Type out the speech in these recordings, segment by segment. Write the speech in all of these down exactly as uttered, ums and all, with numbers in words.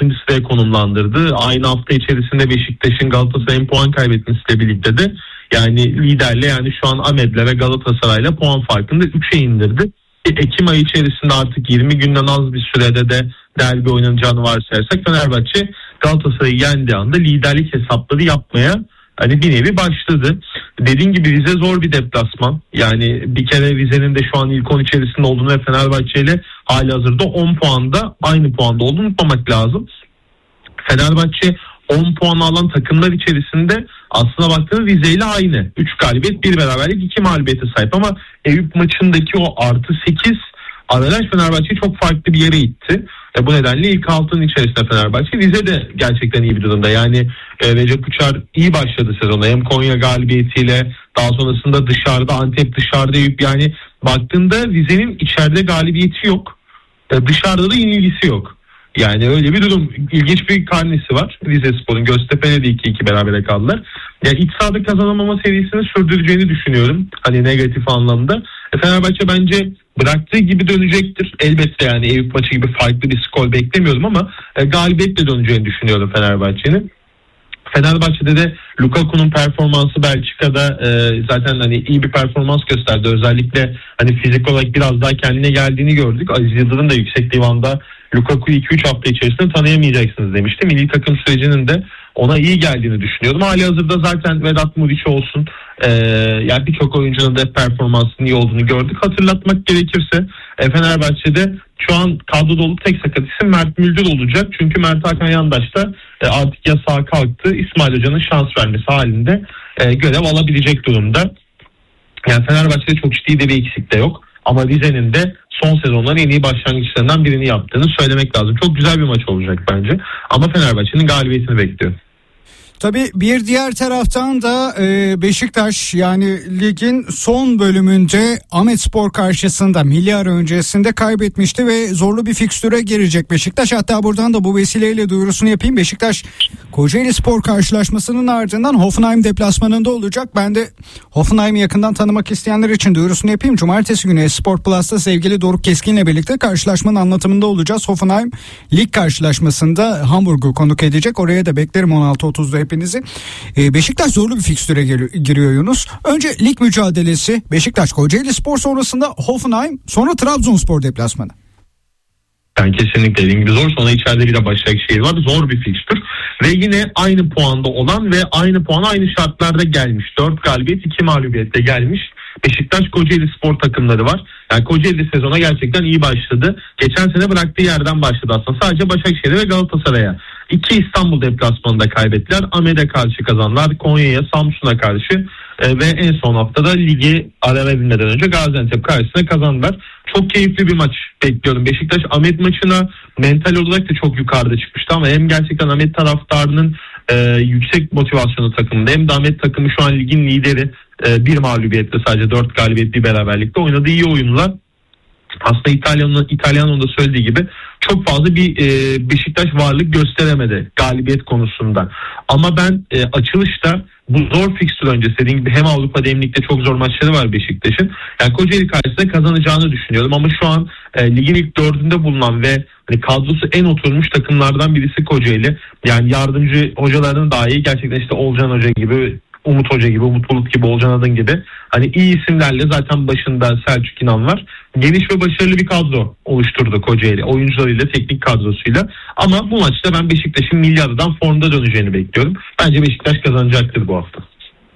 altıncı sıraya konumlandırdı. Aynı hafta içerisinde Beşiktaş'ın Galatasaray'ın puan kaybetmesiyle birlikte de yani liderle yani şu an Ahmet'le ve Galatasaray'la puan farkını da üçe indirdi. Ekim ayı içerisinde artık yirmi günden az bir sürede de derbi oynanacağını varsayarsak Fenerbahçe Galatasaray'ı yendiği anda liderlik hesapları yapmaya hani bir nevi başladı. Dediğim gibi Rize zor bir deplasman. Yani bir kere Rize'nin de şu an ilk on içerisinde olduğunu ve Fenerbahçe ile halihazırda on puanda aynı puanda olduğunu unutmamak lazım. Fenerbahçe on puan alan takımlar içerisinde aslına baktığınız Rize ile aynı. üç galibiyet, bir beraberlik, iki mağlubiyete sahip ama Eyüp maçındaki o artı sekiz averaj Fenerbahçe'yi çok farklı bir yere itti. E bu nedenle ilk altının içerisinde Fenerbahçe. Rize de gerçekten iyi bir durumda. Yani e, Recep Uçar iyi başladı sezona. Hem Konya galibiyetiyle, daha sonrasında dışarıda Antep, dışarıda Eyüp. Yani baktığında Rize'nin içeride galibiyeti yok. E, dışarıda da yenilgisi yok. Yani öyle bir durum. İlginç bir karnesi var Rizespor'un. Göztepe'yle de iki iki berabere kaldılar. Yani iç sahada kazanamama serisini sürdüreceğini düşünüyorum. Hani negatif anlamda. E Fenerbahçe bence bıraktığı gibi dönecektir. Elbette yani Eyüp maçı gibi farklı bir skor beklemiyorum ama e, galibiyetle döneceğini düşünüyorum Fenerbahçe'nin. Fenerbahçe'de de Lukaku'nun performansı Belçika'da e, zaten hani iyi bir performans gösterdi. Özellikle hani fizik olarak biraz daha kendine geldiğini gördük. Aziz Yıldırım da yüksek divanda Lukaku'yu iki üç hafta içerisinde tanıyamayacaksınız demişti. Milli takım sürecinin de ona iyi geldiğini düşünüyorum. Halihazırda zaten Vedat Muriç olsun e, yani birçok oyuncunun da performansının iyi olduğunu gördük. Hatırlatmak gerekirse e, Fenerbahçe'de şu an kadroda olup tek sakat isim Mert Müldür olacak. Çünkü Mert Hakan Yandaş da e, artık yasağa kalktı. İsmail Hoca'nın şans vermesi halinde e, görev alabilecek durumda. Yani Fenerbahçe'de çok ciddi de bir eksik de yok. Ama Rize'nin de son sezonların en iyi başlangıçlarından birini yaptığını söylemek lazım. Çok güzel bir maç olacak bence. Ama Fenerbahçe'nin galibiyetini bekliyorum. Tabii bir diğer taraftan da Beşiktaş yani ligin son bölümünde Ahmetspor karşısında milli ara öncesinde kaybetmişti ve zorlu bir fikstüre girecek Beşiktaş. Hatta buradan da bu vesileyle duyurusunu yapayım. Beşiktaş Kocaelispor karşılaşmasının ardından Hoffenheim deplasmanında olacak. Ben de Hoffenheim'i yakından tanımak isteyenler için duyurusunu yapayım. Cumartesi günü Sport Plus'ta sevgili Doruk Keskin'le birlikte karşılaşmanın anlatımında olacağız. Hoffenheim lig karşılaşmasında Hamburg'u konuk edecek. Oraya da beklerim on altı otuzda hepinizi. Ee, Beşiktaş zorlu bir fikstüre giriyor Yunus. Önce lig mücadelesi Beşiktaş Kocaelispor, sonrasında Hoffenheim, sonra Trabzonspor deplasmanı. Yani kesinlikle dediğim gibi zor. Sonra içeride bir de Başakşehir var. Zor bir fikstür. Ve yine aynı puanda olan ve aynı puana aynı şartlarda gelmiş. dört galibiyet iki mağlubiyette gelmiş Beşiktaş Kocaelispor takımları var. Yani Kocaeli sezona gerçekten iyi başladı. Geçen sene bıraktığı yerden başladı aslında. Sadece Başakşehir'e ve Galatasaray'a. İki İstanbul deplasmanında kaybettiler. Ahmet'e karşı kazandılar. Konya'ya, Samsun'a karşı e, ve en son haftada ligi ara verilmeden önce Gaziantep karşısında kazandılar. Çok keyifli bir maç bekliyorum. Beşiktaş Ahmet maçına mental olarak da çok yukarıda çıkmıştı ama hem gerçekten Ahmet taraftarının e, yüksek motivasyonu takımında hem de Ahmet takımı şu an ligin lideri. E, bir mağlubiyette, sadece dört galibiyet bir beraberlikte oynadığı iyi oyunlar. Aslında İtalyan'ın İtalyan'ın da söylediği gibi çok fazla bir e, Beşiktaş varlık gösteremedi galibiyet konusunda. Ama ben e, açılışta bu zor fikstür öncesi dediğim gibi hem Avrupa'da hem ligde çok zor maçları var Beşiktaş'ın. Yani Kocaeli karşısında kazanacağını düşünüyorum ama şu an e, ligin ilk dördünde bulunan ve hani kadrosu en oturmuş takımlardan birisi Kocaeli. Yani yardımcı hocalarının dahi gerçekten işte Olcan Hoca gibi, Umut Hoca gibi, Umut Bulut gibi, Olcan Adın gibi hani iyi isimlerle, zaten başında Selçuk İnan var. Geniş ve başarılı bir kadro oluşturdu Kocaeli oyuncularıyla, teknik kadrosuyla. Ama bu maçta ben Beşiktaş'ın milli aradan formda döneceğini bekliyorum. Bence Beşiktaş kazanacaktır bu hafta.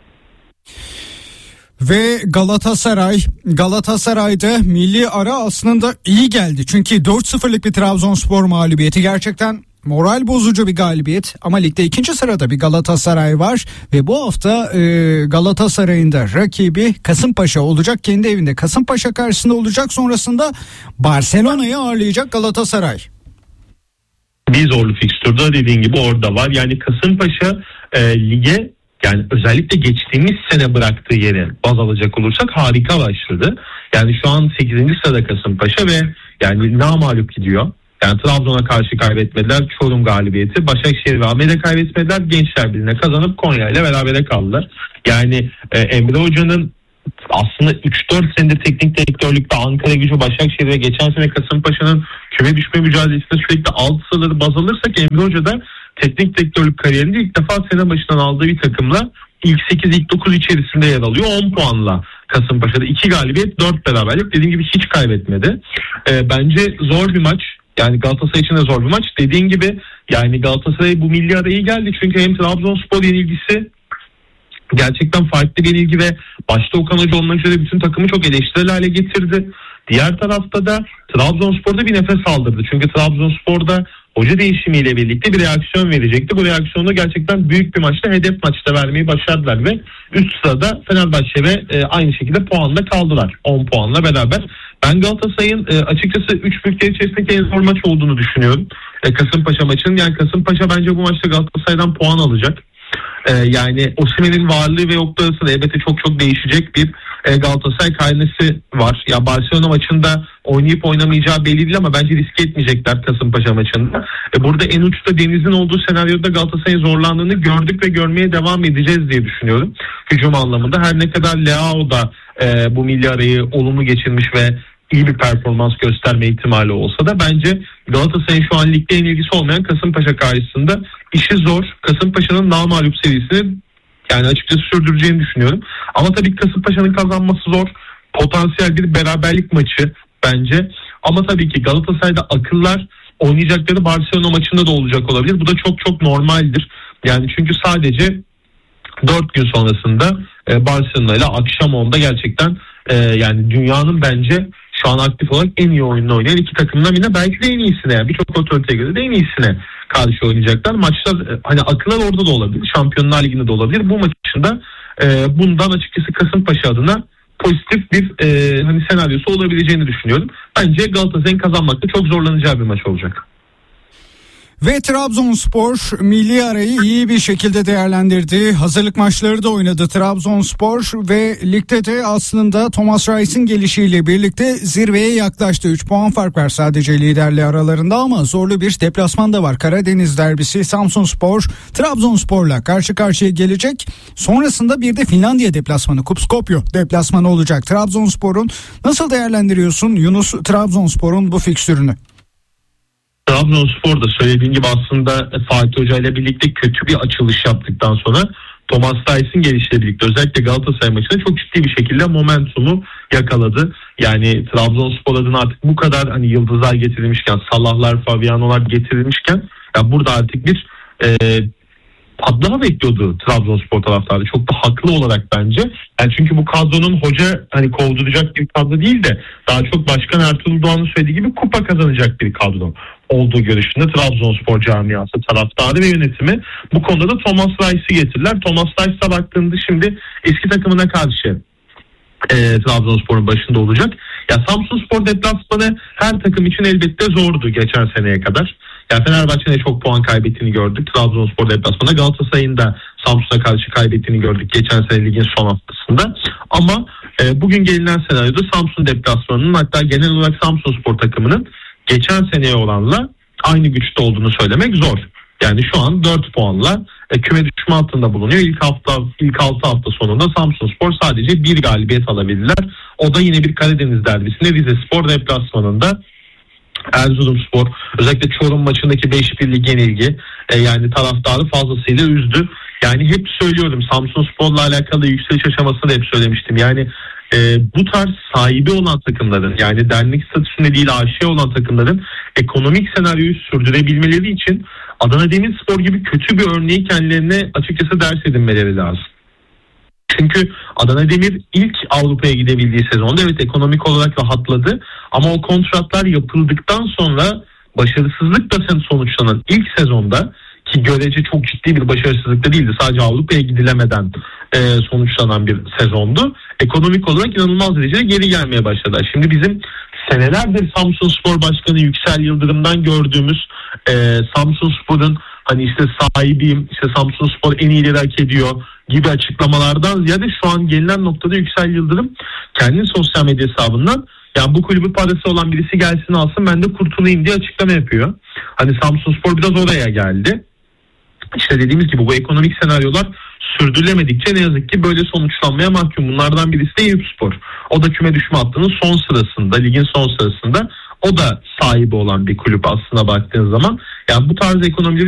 Ve Galatasaray, Galatasaray'da milli ara aslında iyi geldi. Çünkü dört sıfırlık bir Trabzonspor mağlubiyeti gerçekten moral bozucu bir galibiyet, ama ligde ikinci sırada bir Galatasaray var ve bu hafta e, Galatasaray'ın da rakibi Kasımpaşa olacak. Kendi evinde Kasımpaşa karşısında olacak. Sonrasında Barcelona'yı ağırlayacak Galatasaray. Bir zorlu fikstürde dediğin gibi orada var. Yani Kasımpaşa e, lige, yani özellikle geçtiğimiz sene bıraktığı yere baz alacak olursak harika başladı. Yani şu an sekizinci sırada Kasımpaşa ve yani namağlup gidiyor. Yani Trabzon'a karşı kaybetmediler. Çorum galibiyeti. Başakşehir ve Ahmet'e kaybetmediler. Gençler Birliği'ne kazanıp Konya ile berabere kaldılar. Yani e, Emre Hoca'nın aslında üç dört senedir teknik direktörlükte Ankaragücü, Başakşehir ve geçen sene Kasımpaşa'nın küme düşme mücadelesinde sürekli alt sıraları baz alırsak Emre Hoca da teknik direktörlük kariyerinde ilk defa sene başından aldığı bir takımla ilk sekiz ilk dokuz içerisinde yer alıyor. on puanla Kasımpaşa'da iki galibiyet dört beraberlik, dediğim gibi hiç kaybetmedi. Ee, bence zor bir maç. Yani Galatasaray için de zor bir maç. Dediğin gibi yani Galatasaray bu milli araya geldi. Çünkü hem Trabzonspor yenilgisi gerçekten farklı bir yenilgi ve başta Okan Hoca olmak üzere bütün takımı çok eleştirel hale getirdi. Diğer tarafta da Trabzonspor'da bir nefes aldırdı. Çünkü Trabzonspor'da hoca değişimiyle birlikte bir reaksiyon verecekti. Bu reaksiyonu gerçekten büyük bir maçta, hedef maçta vermeyi başardılar ve üst sırada Fenerbahçe ve e, aynı şekilde puanla kaldılar. on puanla beraber. Ben Galatasaray'ın e, açıkçası üç büyükler içerisindeki en zor maç olduğunu düşünüyorum. E, Kasımpaşa maçının. Yani Kasımpaşa bence bu maçta Galatasaray'dan puan alacak. Ee, yani Osimhen'in varlığı ve yokluğu arasında elbette çok çok değişecek bir e, Galatasaray karnesi var. Ya Barcelona maçında oynayıp oynamayacağı belli değil ama bence riske etmeyecekler Kasımpaşa maçında. E, burada en uçta Deniz'in olduğu senaryoda Galatasaray'ın zorlandığını gördük ve görmeye devam edeceğiz diye düşünüyorum. Hücum anlamında her ne kadar Leao da e, bu milli arayı olumlu geçirmiş ve iyi bir performans gösterme ihtimali olsa da bence Galatasaray'ın şu an ligde yenilgisi olmayan Kasımpaşa karşısında işi zor. Kasımpaşa'nın namağlup serisini yani açıkçası sürdüreceğini düşünüyorum. Ama tabii Kasımpaşa'nın kazanması zor. Potansiyel bir beraberlik maçı bence. Ama tabii ki Galatasaray'da akıllar oynayacakları Barcelona maçında da olacak olabilir. Bu da çok çok normaldir. Yani çünkü sadece dört gün sonrasında Barcelona ile akşam onda gerçekten yani dünyanın bence şu an aktif olarak en iyi oyununu oynayan iki takımdan birine, belki de en iyisine, yani birçok otoriteye göre de en iyisine karşı oynayacaklar. Maçlar hani akıllar orada da olabilir. Şampiyonlar Ligi'nde de olabilir. Bu maçın da e, bundan açıkçası Kasımpaşa adına pozitif bir e, hani senaryosu olabileceğini düşünüyorum. Bence Galatasaray'ın kazanmakta çok zorlanacağı bir maç olacak. Ve Trabzonspor milli arayı iyi bir şekilde değerlendirdi. Hazırlık maçları da oynadı Trabzonspor ve ligde de aslında Thomas Reis'in gelişiyle birlikte zirveye yaklaştı. üç puan fark var sadece liderle aralarında ama zorlu bir deplasman da var. Karadeniz derbisi Samsunspor Trabzonspor'la karşı karşıya gelecek. Sonrasında bir de Finlandiya deplasmanı, Kupskopje deplasmanı olacak. Trabzonspor'un nasıl değerlendiriyorsun Yunus, Trabzonspor'un bu fikstürünü? Trabzonspor da söylediğin gibi aslında Fatih Hoca ile birlikte kötü bir açılış yaptıktan sonra Thomas Reis'in gelişiyle birlikte özellikle Galatasaray maçında çok ciddi bir şekilde momentumu yakaladı. Yani Trabzonspor adına artık bu kadar hani yıldızlar getirilmişken, Salahlar, Fabiano'lar getirilmişken ya burada artık bir e, patlama bekliyordu Trabzonspor taraftarı. Çok da haklı olarak bence. Yani çünkü bu kadronun hoca hani kovduracak bir kadro değil de daha çok Başkan Ertuğrul Doğan'ın söylediği gibi kupa kazanacak bir kadro olduğu görüşünde Trabzonspor camiası, taraftarı ve yönetimi. Bu konuda da Thomas Reis'i getirdiler. Thomas Reis'e baktığında şimdi eski takımına karşı e, Trabzonspor'un başında olacak. Ya Samsunspor deplasmanı her takım için elbette zordu geçen seneye kadar. Yani Fenerbahçe'nin çok puan kaybettiğini gördük Trabzonspor deplasmanında. Galatasaray'ın da Samsun'a karşı kaybettiğini gördük geçen sene ligin son haftasında. Ama e, bugün gelinen senaryoda Samsun deplasmanının, hatta genel olarak Samsunspor takımının geçen seneye oranla aynı güçte olduğunu söylemek zor. Yani şu an dört puanla e, küme düşme hattında bulunuyor. İlk hafta ilk altı hafta sonunda Samsunspor sadece bir galibiyet alabildiler. O da yine bir Karadeniz derbisinde Rizespor deplasmanında. Erzurumspor özellikle Çorum maçındaki beş birlik yenilgi e, yani taraftarı fazlasıyla üzdü. Yani hep söylüyorum, Samsunspor'la alakalı yükseliş aşamasında hep söylemiştim. Yani e, bu tarz sahibi olan takımların, yani dernek statüsünde değil A Ş olan takımların ekonomik senaryoyu sürdürebilmeleri için Adana Demirspor gibi kötü bir örneği kendilerine açıkçası ders edinmeleri lazım. Çünkü Adana Demir ilk Avrupa'ya gidebildiği sezonda evet ekonomik olarak rahatladı ama o kontratlar yapıldıktan sonra başarısızlıkla sonuçlanan ilk sezonda, ki görece çok ciddi bir başarısızlık da değildi, sadece Avrupa'ya gidilemeden e, sonuçlanan bir sezondu. Ekonomik olarak inanılmaz derecede geri gelmeye başladılar. Şimdi bizim senelerdir Samsunspor Başkanı Yüksel Yıldırım'dan gördüğümüz e, Samsunspor'un hani işte sahibiyim, işte Samsunspor en iyileri hak ediyor gibi açıklamalardan ziyade şu an gelinen noktada Yüksel Yıldırım kendi sosyal medya hesabından ya bu kulübü parası olan birisi gelsin alsın ben de kurtulayım diye açıklama yapıyor. Hani Samsunspor biraz oraya geldi. İşte dediğimiz gibi bu ekonomik senaryolar sürdürülemedikçe ne yazık ki böyle sonuçlanmaya mahkum. Bunlardan birisi de Eyüpspor. O da küme düşme hattının son sırasında, ligin son sırasında. O da sahibi olan bir kulüp aslında baktığın zaman. Yani bu tarz ekonomileri